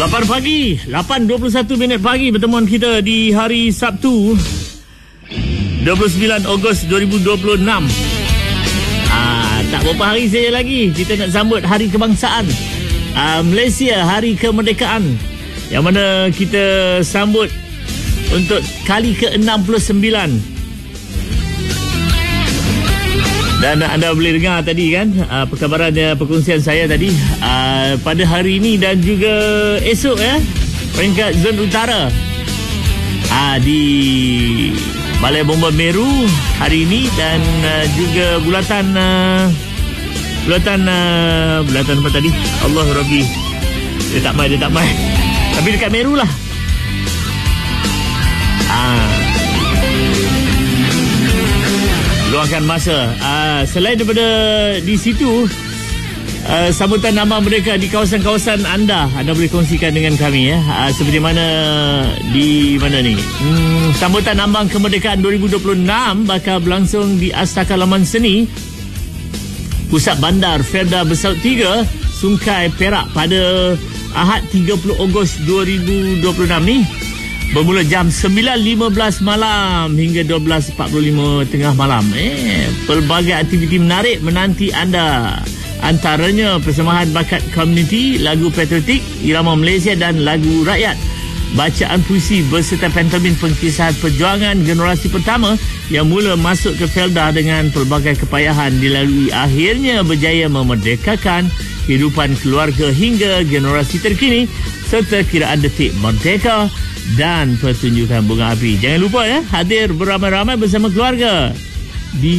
8 pagi, 8.21 minit pagi pertemuan kita di hari Sabtu 29 Ogos 2026. Tak berapa hari saja lagi kita nak sambut Hari Kebangsaan Malaysia, Hari Kemerdekaan, yang mana kita sambut untuk kali ke-69. Dan anda boleh dengar tadi kan perkabaran perkongsian saya tadi pada hari ini dan juga esok peringkat zon utara di Balai Bomba Meru hari ini, dan juga bulatan apa tadi? Allah Rabbi. Dia tak mai. Tapi dekat Meru lah. Luangkan masa. Selain daripada di situ, sambutan nama mereka di kawasan-kawasan anda boleh kongsikan dengan kami seperti mana di mana ni. Sambutan Ambang Kemerdekaan 2026 bakal berlangsung di Astaka Laman Seni Pusat Bandar Felda Bersaut 3 Sungai Perak pada Ahad 30 Ogos 2026 ni, bermula jam 9.15 malam hingga 12.45 tengah malam. Pelbagai aktiviti menarik menanti anda. Antaranya persembahan bakat komuniti, lagu patriotik, irama Malaysia dan lagu rakyat, bacaan puisi berserta pantomin pengkisahan perjuangan generasi pertama yang mula masuk ke Felda dengan pelbagai kepayahan dilalui, akhirnya berjaya memerdekakan kehidupan keluarga hingga generasi terkini, serta kiraan detik merdeka dan pertunjukan bunga api. Jangan lupa hadir beramai-ramai bersama keluarga di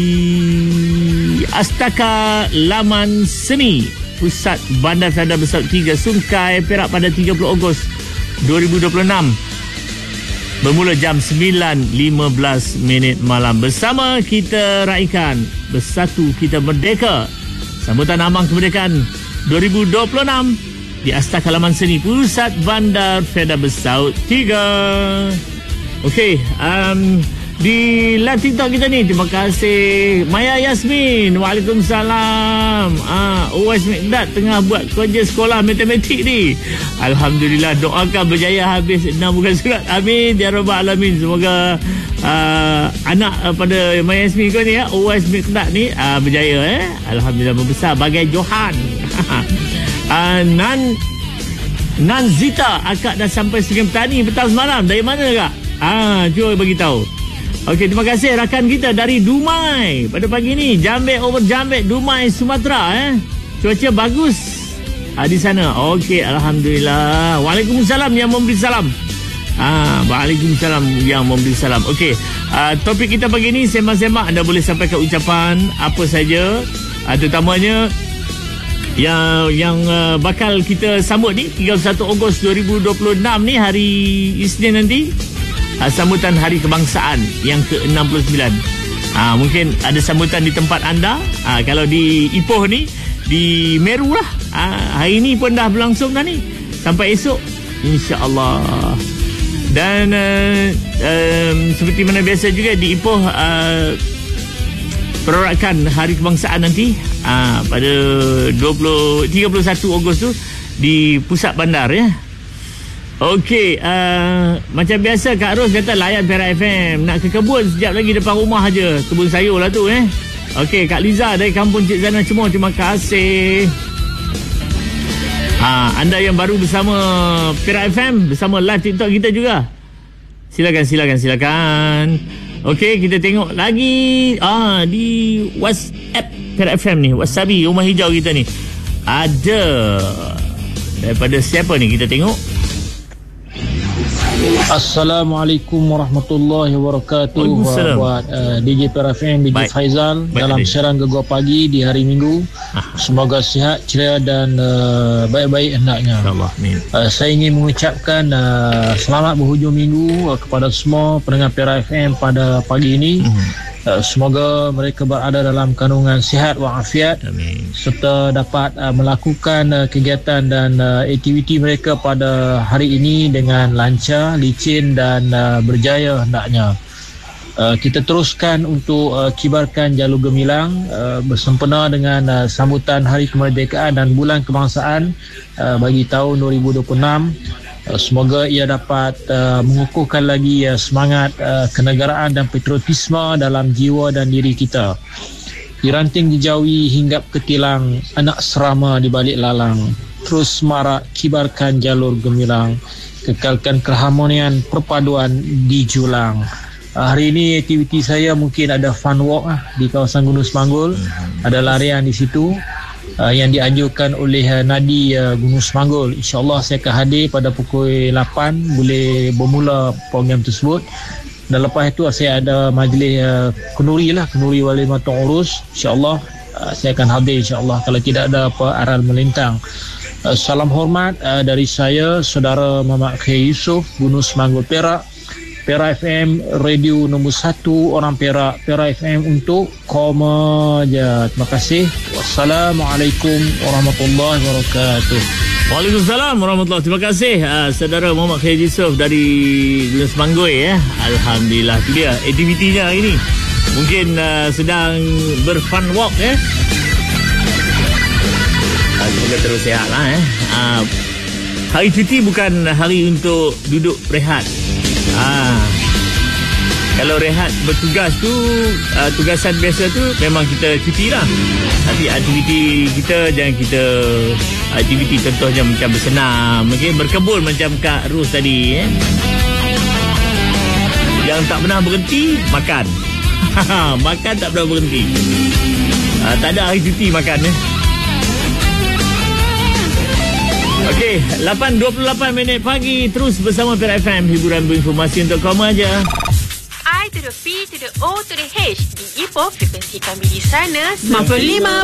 Astaka Laman Seni Pusat Bandar Felda Bersaut 3 Sungai Perak pada 30 Ogos 2026, bermula jam 9.15 minit malam. Bersama kita raikan Bersatu Kita Merdeka, sambutan Ambang Kemerdekaan 2026 di Astaka Laman Seni Pusat Bandar Felda Bersaut 3. Okey, di live TikTok kita ni, terima kasih Maya Yasmin, waalaikumsalam. OS Mikdad tengah buat kerja sekolah matematik ni. Alhamdulillah, doakan berjaya habis 6 bukan surat. Amin ya rabbal alamin. Semoga anak pada Maya Yasmin kau ni OS Mikdad ni berjaya Alhamdulillah, membesar bagai Johan. Nan Zita, akak dah sampai Sungai Petani petang semalam. Dari mana kak? Cuba bagi tahu. Okey, terima kasih rakan kita dari Dumai pada pagi ni. Jambek over Jambek, Dumai, Sumatera. Cuaca bagus di sana. Okey, alhamdulillah. Waalaikumsalam yang memberi salam. Waalaikumsalam yang memberi salam. Okey, topik kita pagi ni semak-semak. Anda boleh sampaikan ucapan apa saja, terutamanya yang bakal kita sambut ni 31 Ogos 2026 ni, hari Isnin nanti. Sambutan Hari Kebangsaan yang ke-69. Mungkin ada sambutan di tempat anda. Kalau di Ipoh ni, di Meru lah. Hari ni pun dah berlangsung dah ni, sampai esok insya-Allah. Dan seperti mana biasa juga di Ipoh, perorakan Hari Kebangsaan nanti pada 31 Ogos tu di Pusat Bandar Okey, macam biasa Kak Ros kata layan Perak FM. Nak ke kebun sekejap lagi depan rumah aja. Kebun sayur lah tu Okey, Kak Liza dari Kampung Cik Zana Cemor, terima kasih. Anda yang baru bersama Perak FM, bersama live TikTok kita juga, silakan. Okey, kita tengok lagi di WhatsApp Perak FM ni, Wasabi Rumah Hijau kita ni. Ada daripada siapa ni, kita tengok. Assalamualaikum warahmatullahi wabarakatuh. Buat DJ Perak FM, DJ Faizal. Baik, dalam siaran Gegar Pagi di hari Minggu. Semoga sihat, ceria dan baik-baik hendaknya. InsyaAllah. Saya ingin mengucapkan selamat berhujung minggu kepada semua pendengar Perak FM pada pagi ini. Semoga mereka berada dalam kandungan sihat walafiat. Amin. Serta dapat melakukan kegiatan dan aktiviti mereka pada hari ini dengan lancar, licin dan berjaya hendaknya. Kita teruskan untuk kibarkan jalur gemilang bersempena dengan sambutan Hari Kemerdekaan dan Bulan Kebangsaan bagi tahun 2026. Semoga ia dapat mengukuhkan lagi semangat kenegaraan dan patriotisme dalam jiwa dan diri kita. Diranting dijauhi hinggap ke tilang, anak serama di balik lalang. Terus marak kibarkan jalur gemilang, kekalkan keharmonian perpaduan di julang. Hari ini aktiviti saya mungkin ada fun walk di kawasan Gunung Semanggul. Ada larian di situ yang dianjurkan oleh Nadi Gunung Semanggul. InsyaAllah saya akan hadir pada pukul 8 boleh bermula program tersebut. Dan lepas itu saya ada majlis Kenduri Wali Matang Urus. InsyaAllah saya akan hadir insyaAllah kalau tidak ada apa aral melintang. Salam hormat dari saya, Saudara Muhammad Khair Yusof, Gunung Semanggul, Perak. Perak FM, radio nombor 1 orang Perak. Perak FM untuk koma je. Terima kasih. Wassalamualaikum warahmatullahi wabarakatuh. Waalaikumsalam warahmatullahi wabarakatuh. Terima kasih Saudara Muhammad Khair Yusof dari Gunung Semanggul ya. Alhamdulillah, itu dia aktivitinya hari ini. Mungkin sedang berfun walk ya. Semoga terus sihat lah Hari cuti bukan hari untuk duduk rehat. Kalau rehat bertugas tu, tugasan biasa tu memang kita cuti lah. Tapi aktiviti kita jangan kita aktiviti contohnya macam bersenam, berkebun macam Kak Ros tadi Yang tak pernah berhenti makan. Makan tak pernah berhenti. Tak ada hari cuti makan Okey, 8.28 pagi terus bersama Perak FM, hiburan berinformasi untuk kamu aja. I to the P to the O to the H di Ipoh, frekuensi kami di sana 95.9.